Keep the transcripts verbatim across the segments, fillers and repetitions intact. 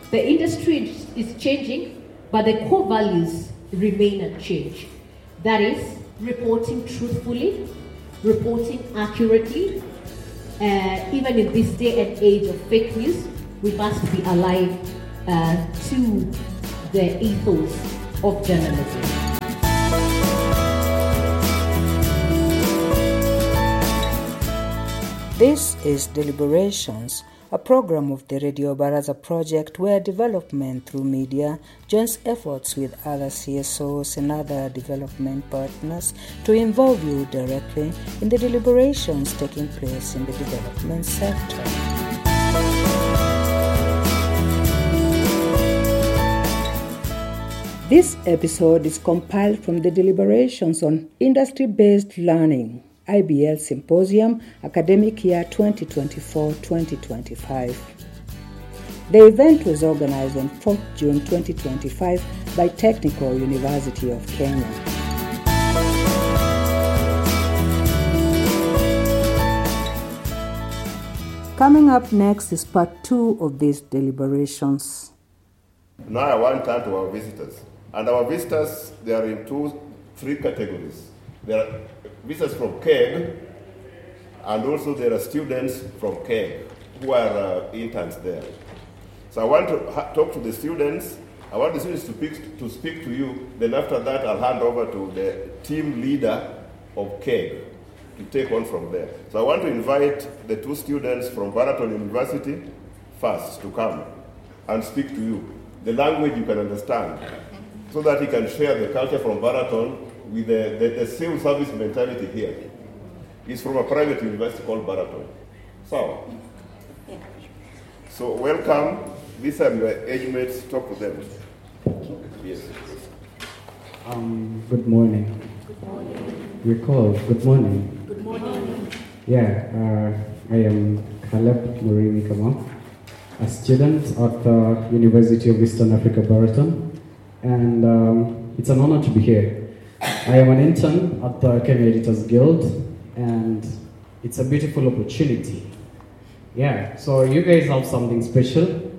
The industry is changing, but the core values remain unchanged. That is, reporting truthfully, reporting accurately. Uh, even in this day and age of fake news, we must be alive uh, to the ethos of journalism. This is Deliberations, a program of the Radio Baraza project where development through media joins efforts with other C S Os and other development partners to involve you directly in the deliberations taking place in the development sector. This episode is compiled from the deliberations on industry-based learning, I B L Symposium, Academic Year twenty twenty-four twenty twenty-five. The event was organized on fourth of June twenty twenty-five by Technical University of Kenya. Coming up next is part two of these deliberations. Now I want to turn to our visitors. And our visitors, they are in two, three categories. There are visitors from K E G, and also there are students from K E G who are uh, interns there. So I want to ha- talk to the students. I want the students to speak, to speak to you. Then after that, I'll hand over to the team leader of K E G to take on from there. So I want to invite the two students from Baraton University first to come and speak to you, the language you can understand, so that you can share the culture from Baraton with the, the, the civil service mentality here. He's from a private university called Baraton. So, yeah. so welcome. These are your age mates. Talk to them. Yes. Um, good morning. Good morning. We call. Good morning. Good morning. Yeah, uh, I am Caleb Murini Kamau, a student at the University of Eastern Africa, Baraton, and um, it's an honor to be here. I am an intern at the Kenya Editors Guild, and it's a beautiful opportunity. Yeah, so you guys have something special,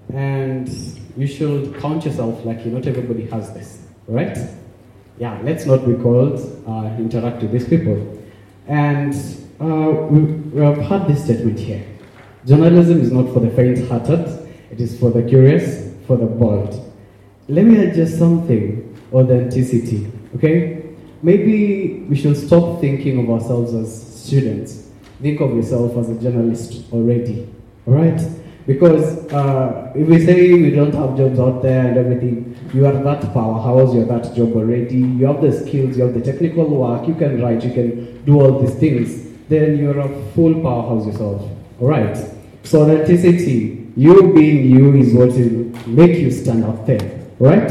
and you should count yourself lucky. Not everybody has this, right? Yeah, let's not be cold, uh, interact with these people. And uh, we, we have had this statement here. Journalism is not for the faint-hearted, it is for the curious, for the bold. Let me adjust something, authenticity. Okay? Maybe we should stop thinking of ourselves as students. Think of yourself as a journalist already. Alright? Because uh, if we say we don't have jobs out there and everything, you are that powerhouse, you're that job already, you have the skills, you have the technical work, you can write, you can do all these things, then you're a full powerhouse yourself. Alright? So authenticity, you being you is what will make you stand out there. Right?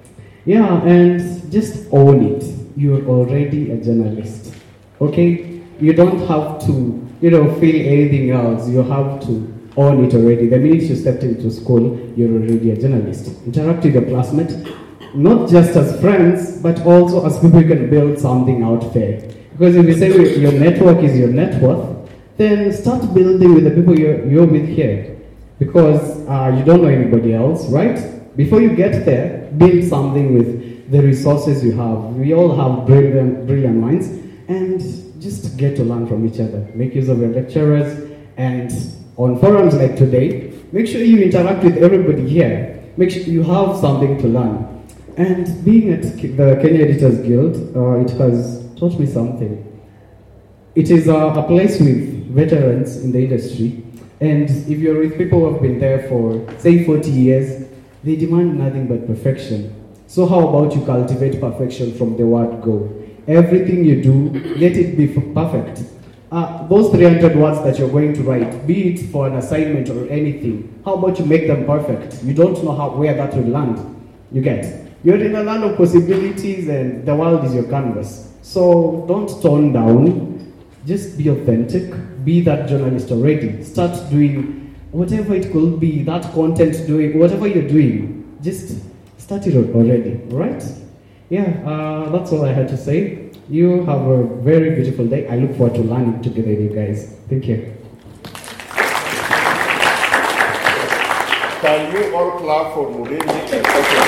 Yeah, and just own it. You're already a journalist. Okay? You don't have to, you know, feel anything else. You have to own it already. The minute you stepped into school, you're already a journalist. Interact with your classmates, not just as friends, but also as people you can build something out there. Because if you say your network is your net worth, then start building with the people you're, you're with here. Because uh, you don't know anybody else, right? Before you get there, build something with the resources you have. We all have brilliant, brilliant minds, and just get to learn from each other. Make use of your lecturers, and on forums like today, make sure you interact with everybody here. Make sure you have something to learn. And being at the Kenya Editors Guild, uh, it has taught me something. It is uh, a place with veterans in the industry, and if you're with people who have been there for, say, forty years, they demand nothing but perfection. So how about you cultivate perfection from the word go? Everything you do, let it be perfect. Uh, those three hundred words that you're going to write, be it for an assignment or anything, how about you make them perfect? You don't know how where that will land. You get? You're in a land of possibilities and the world is your canvas. So don't tone down. Just be authentic. Be that journalist already. Start doing whatever it could be, that content doing, whatever you're doing, just start it already, right? Yeah, uh, that's all I had to say. You have a very beautiful day. I look forward to learning together with you guys. Thank you. Can you all clap for Murimi and Doctor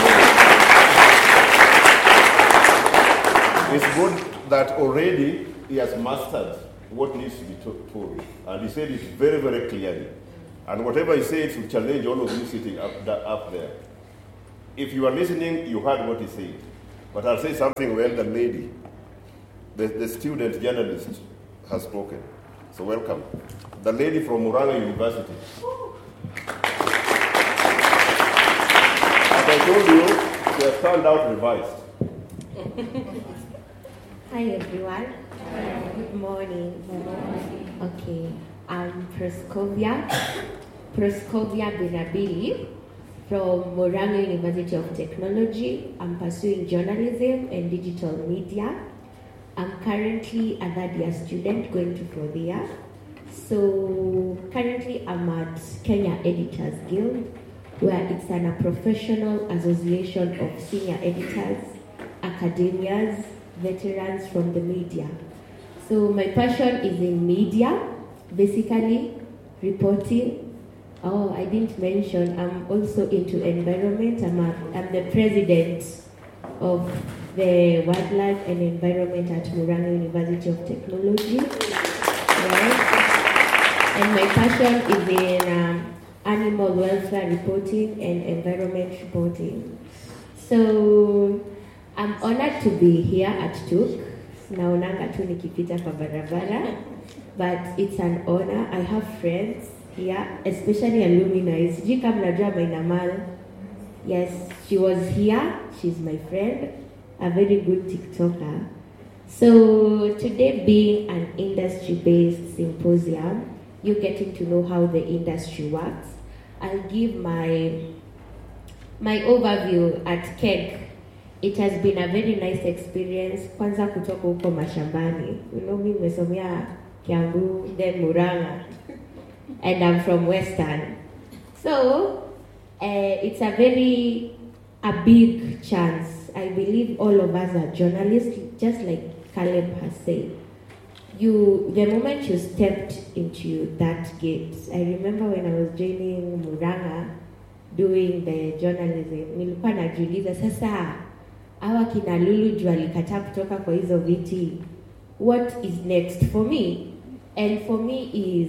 It's good that already he has mastered what needs to be told. And he said it very, very clearly. And whatever he said will challenge all of you sitting up, up there. If you are listening, you heard what he said. But I'll say something well, the lady, the, the student journalist has spoken. So welcome. The lady from Muranga University. As I told you, she has turned out revised. Hi everyone. Hi. Good morning. Good morning. Okay, I'm Proskovia. Proskovia Binabili from Muranga University of Technology. I'm pursuing journalism and digital media. I'm currently a third year student going to fourth year. So currently I'm at Kenya Editors Guild, where it's an, a professional association of senior editors, academias, veterans from the media. So my passion is in media, basically reporting. Oh, I didn't mention, I'm also into environment. I'm, a, I'm the president of the Wildlife and Environment at Muranga University of Technology. Right? And my passion is in um, animal welfare reporting and environment reporting. So I'm honored to be here at T U C. Naonanga tu nikipita kwa barabara, but it's an honor. I have friends here, especially alumni. Sijui kama mnajua Mainamal. Yes, she was here. She's my friend, a very good TikToker. So today being an industry-based symposium, you're getting to know how the industry works. I'll give my my overview at K E G. It has been a very nice experience. Kwanza kutoka huko mashambani. You know, mimi nimesomea Kiambu, then Muranga. And I'm from Western. So, uh, it's a very, a big chance. I believe all of us are journalists, just like Caleb has said. You, the moment you stepped into that gate, I remember when I was joining Muranga, doing the journalism, nilikuwa najiuliza sasa, hawa kina Lulu juu alikataa kutoka kwa hizo viti. What is next for me? And for me is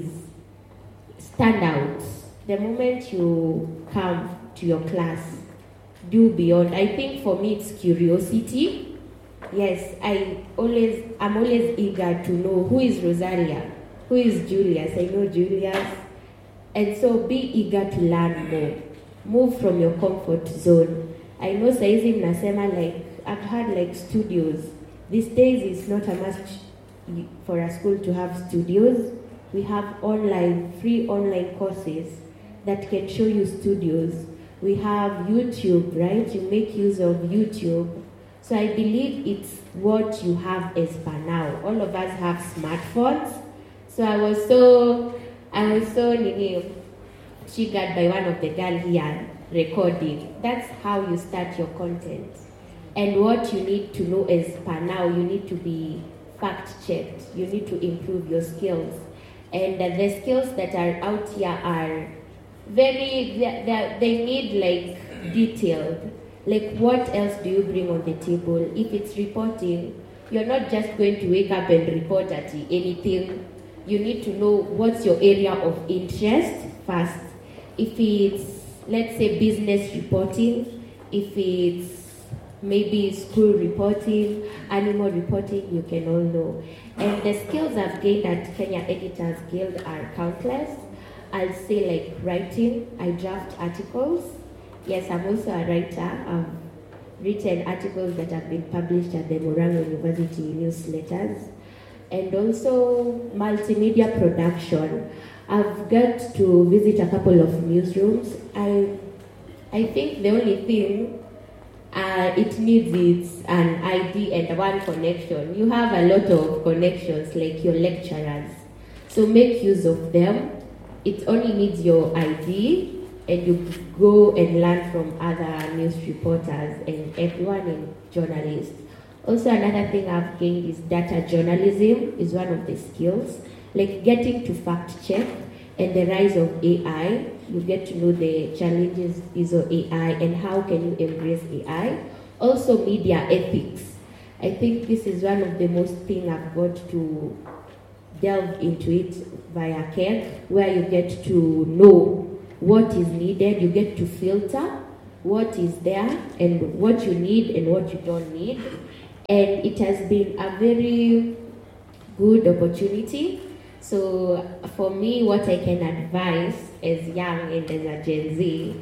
stand out. The moment you come to your class, do beyond. I think for me it's curiosity. Yes, I always, I'm always eager to know who is Rosalia, who is Julius. I know Julius. And so be eager to learn more. Move from your comfort zone. I know saizi mnasema like, I've had like studios. These days it's not a must for a school to have studios. We have online, free online courses that can show you studios. We have YouTube, right? You make use of YouTube. So I believe it's what you have as per now. All of us have smartphones. So I was so, I was so triggered by one of the girls here recording. That's how you start your content. And what you need to know as per now, you need to be fact-checked. You need to improve your skills. And uh, the skills that are out here are very, they, they need like detailed. Like what else do you bring on the table? If it's reporting, you're not just going to wake up and report at anything. You need to know what's your area of interest first. If it's, let's say, business reporting, if it's maybe school reporting, animal reporting, you can all know. And the skills I've gained at Kenya Editors Guild are countless. I'll say like writing, I draft articles. Yes, I'm also a writer. I've written articles that have been published at the Muranga University newsletters. And also multimedia production. I've got to visit a couple of newsrooms. I, I think the only thing Uh, it needs it's an I D and one connection. You have a lot of connections like your lecturers. So make use of them. It only needs your I D and you go and learn from other news reporters and everyone in journalists. Also another thing I've gained is data journalism is one of the skills. Like getting to fact check and the rise of A I. You get to know the challenges is of A I and how can you embrace A I. Also media ethics. I think this is one of the most thing I've got to delve into it via care, where you get to know what is needed, you get to filter what is there and what you need and what you don't need. And it has been a very good opportunity. So for me, what I can advise as young and as a Gen Z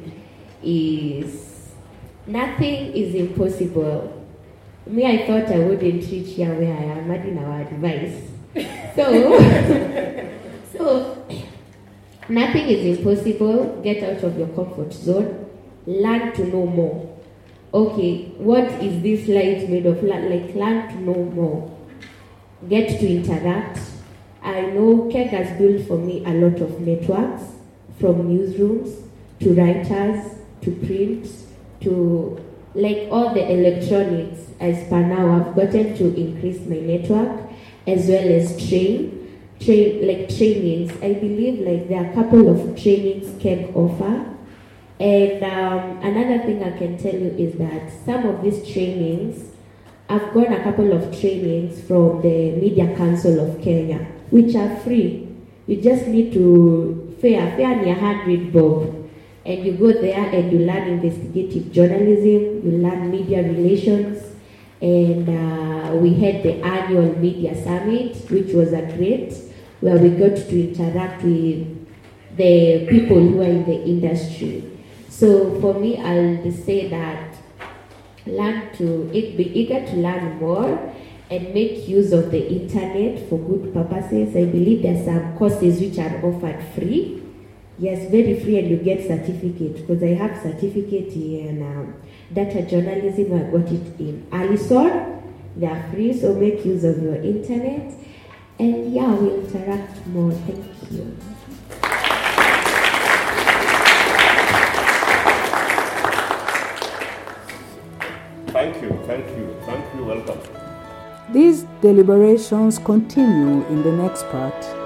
is nothing is impossible. Me, I thought I wouldn't reach here where I am, not in our advice. So, so nothing is impossible. Get out of your comfort zone. Learn to know more. Okay, what is this light made of? Like, learn to know more. Get to interact. I know K E G has built for me a lot of networks, from newsrooms to writers to print to like all the electronics. As per now, I've gotten to increase my network as well as train, train like trainings. I believe like there are a couple of trainings K E G offer. And um, another thing I can tell you is that some of these trainings, I've gone a couple of trainings from the Media Council of Kenya, which are free. You just need to fare, fare near one hundred bob. And you go there and you learn investigative journalism, you learn media relations, and uh, we had the annual media summit, which was a great, where we got to interact with the people who are in the industry. So for me, I'll say that learn to be eager to learn more and make use of the internet for good purposes. I believe there are some courses which are offered free. Yes, very free, and you get certificate, because I have certificate in um, data journalism. I got it in Allison. They are free, so make use of your internet. And yeah, we'll interact more. Thank you. Thank you, thank you, thank you, welcome. These deliberations continue in the next part.